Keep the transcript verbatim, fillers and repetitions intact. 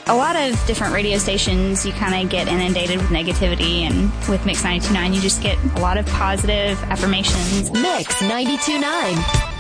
a lot of different radio stations, you kind of get inundated with negativity, and with Mix ninety-two point nine, you just get a lot of positive affirmations. Mix ninety-two point nine.